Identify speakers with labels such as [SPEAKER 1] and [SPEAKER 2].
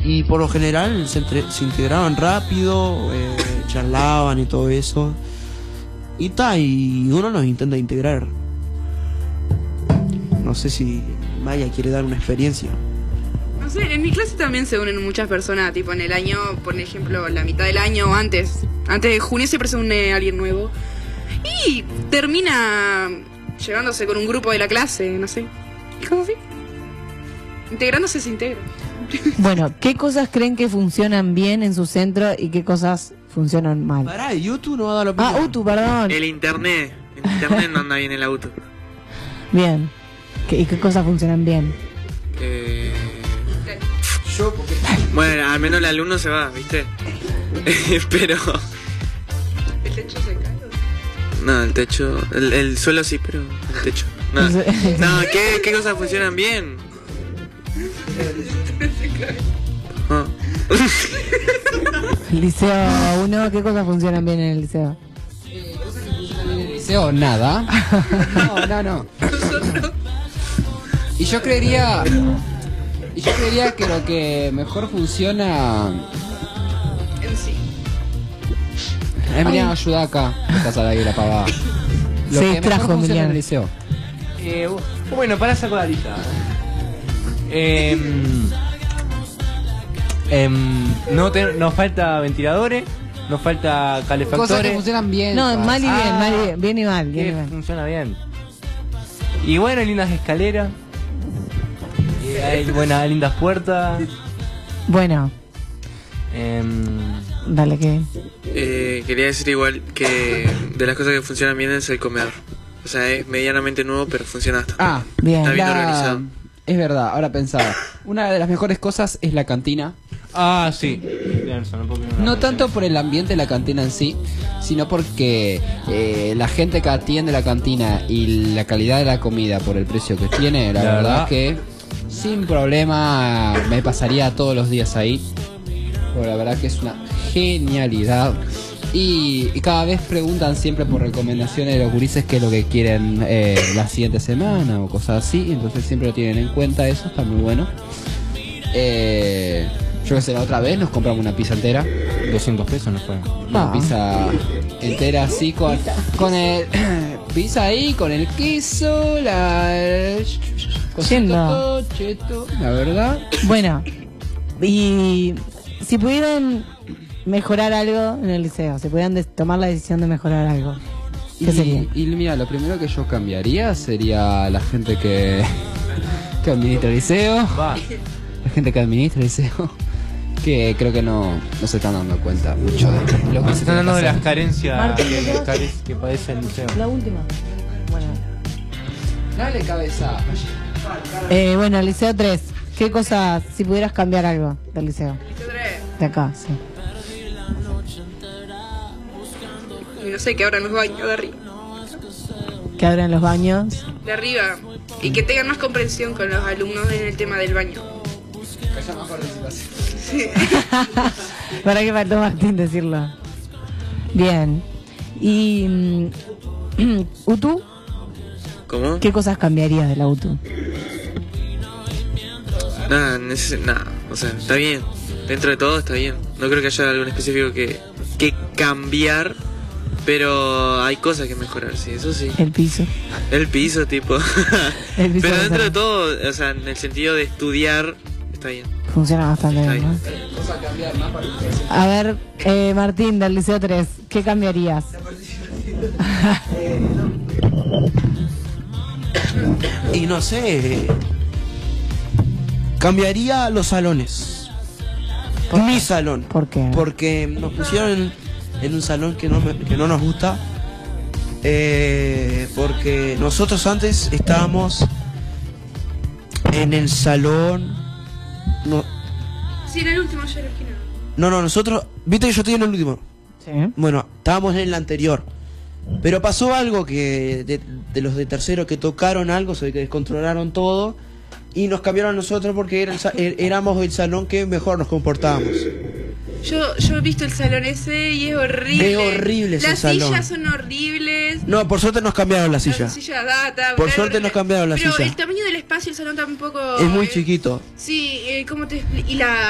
[SPEAKER 1] Y por lo general se integraban rápido, charlaban y todo eso. Y uno los intenta integrar. No sé si Maya quiere dar una experiencia.
[SPEAKER 2] No sé, en mi clase también se unen muchas personas, tipo en el año, por ejemplo, la mitad del año o antes de junio siempre se une alguien nuevo. Y termina llevándose con un grupo de la clase, no sé. Y cosas así. Integrándose se integra.
[SPEAKER 3] Bueno, ¿qué cosas creen que funcionan bien en su centro y qué cosas funcionan mal?
[SPEAKER 1] Pará, YouTube no va a dar la opinión.
[SPEAKER 3] Ah, UTU, perdón.
[SPEAKER 4] El internet no anda bien el auto.
[SPEAKER 3] Bien. ¿Y qué cosas funcionan bien?
[SPEAKER 1] Yo, porque...
[SPEAKER 4] Bueno, al menos el alumno se va, ¿viste? Pero...
[SPEAKER 2] ¿El techo se cae?
[SPEAKER 4] No, el techo... El suelo sí, pero el techo... No, ¿qué cosas funcionan bien? Ah.
[SPEAKER 3] Liceo 1, ¿qué cosas funcionan bien en el liceo?
[SPEAKER 5] Cosas que funcionan bien en el liceo, nada. No. Y yo creería que lo que mejor funciona
[SPEAKER 2] En sí.
[SPEAKER 5] Emiliano, ayuda acá. Estás al aire, la pavada. Lo
[SPEAKER 3] Se
[SPEAKER 5] que
[SPEAKER 3] distrajo,
[SPEAKER 5] mejor funciona en el
[SPEAKER 3] Emiliano.
[SPEAKER 5] liceo.
[SPEAKER 6] Bueno, para sacar la lista. Nos falta ventiladores, nos falta
[SPEAKER 5] Cosas que
[SPEAKER 6] calefactores.
[SPEAKER 5] funcionan bien.
[SPEAKER 3] No,
[SPEAKER 5] Paz.
[SPEAKER 3] mal y bien, mal y bien. Bien y mal. Bien y
[SPEAKER 6] Que
[SPEAKER 3] mal.
[SPEAKER 6] funciona bien. Y bueno, lindas escaleras. Hay buenas, lindas puertas.
[SPEAKER 3] Bueno, dale, que
[SPEAKER 4] Quería decir igual que de las cosas que funcionan bien es el comedor. O sea, es medianamente nuevo, pero funciona bastante.
[SPEAKER 5] Ah,
[SPEAKER 3] bien.
[SPEAKER 4] Está bien organizado.
[SPEAKER 5] Es verdad, ahora pensaba. Una de las mejores cosas es la cantina.
[SPEAKER 6] Ah, sí. Pienso,
[SPEAKER 5] No tanto por el ambiente de la cantina en sí, sino porque la gente que atiende la cantina y la calidad de la comida por el precio que tiene, la verdad que sin problema me pasaría todos los días ahí. Pero la verdad que es una genialidad. Y cada vez preguntan siempre por recomendaciones de los gurises qué es lo que quieren la siguiente semana o cosas así. Entonces siempre lo tienen en cuenta, eso está muy bueno. Yo que sé, la otra vez nos compramos una pizza entera.
[SPEAKER 6] 200 pesos no fue.
[SPEAKER 5] Una pizza entera así con el pizza ahí, con el queso,
[SPEAKER 3] Yendo.
[SPEAKER 5] todo cheto, la verdad.
[SPEAKER 3] Bueno, y si pudieran mejorar algo en el liceo, si pudieran tomar la decisión de mejorar algo, ¿qué sería?
[SPEAKER 5] Y mira, lo primero que yo cambiaría sería la gente que administra el liceo.
[SPEAKER 6] Va.
[SPEAKER 5] La gente que administra el liceo. Que creo que no se están dando cuenta mucho de lo que
[SPEAKER 6] Se están dando de las
[SPEAKER 5] pasa.
[SPEAKER 6] carencias
[SPEAKER 3] Martín, ¿qué te vas?
[SPEAKER 6] que padece el liceo.
[SPEAKER 3] La última. Bueno,
[SPEAKER 5] Dale cabeza.
[SPEAKER 3] bueno, el liceo 3, ¿qué cosas, si pudieras cambiar algo del liceo? De acá, sí.
[SPEAKER 2] No sé, que abran los baños de arriba.
[SPEAKER 3] Que abran los baños.
[SPEAKER 2] De arriba. Y que tengan más comprensión con los alumnos en el tema del baño.
[SPEAKER 3] Para que faltó Martín decirlo. Bien. Y UTU,
[SPEAKER 4] ¿Cómo?
[SPEAKER 3] ¿qué cosas cambiarías de la UTU?
[SPEAKER 4] Nada, o sea, está bien. Dentro de todo está bien. No creo que haya algo en específico que cambiar, pero hay cosas que mejorar, sí, eso sí.
[SPEAKER 3] El piso.
[SPEAKER 4] El piso, tipo.
[SPEAKER 3] El piso
[SPEAKER 4] Pero
[SPEAKER 3] de
[SPEAKER 4] dentro de
[SPEAKER 3] salón.
[SPEAKER 4] todo, o sea, en el sentido de estudiar, está bien.
[SPEAKER 3] Funciona bastante
[SPEAKER 4] Está
[SPEAKER 3] bien, ¿no?
[SPEAKER 4] bien.
[SPEAKER 3] A ver, Martín, del liceo 3, ¿qué cambiarías?
[SPEAKER 1] Y no sé, cambiaría los salones. Mi salón.
[SPEAKER 3] ¿Por qué?
[SPEAKER 1] Porque nos pusieron en un salón que no nos gusta. Porque nosotros antes estábamos en el salón.
[SPEAKER 2] Sí, en el último, yo en la esquina.
[SPEAKER 1] No, nosotros. Viste que yo estoy en el último.
[SPEAKER 3] Sí.
[SPEAKER 1] Bueno, estábamos en el anterior. Pero pasó algo que de los de tercero que tocaron algo, se descontrolaron todo y nos cambiaron a nosotros porque éramos el salón que mejor nos comportábamos.
[SPEAKER 2] Yo he visto el salón ese y es horrible.
[SPEAKER 1] Es horrible ese
[SPEAKER 2] Las
[SPEAKER 1] salón.
[SPEAKER 2] sillas son horribles.
[SPEAKER 1] No, por suerte nos cambiaron la silla.
[SPEAKER 2] Las sillas data.
[SPEAKER 1] Por suerte nos cambiaron la
[SPEAKER 2] Pero
[SPEAKER 1] silla.
[SPEAKER 2] el tamaño del espacio del salón tampoco
[SPEAKER 1] Es muy chiquito.
[SPEAKER 2] Sí, ¿cómo te explico? Y la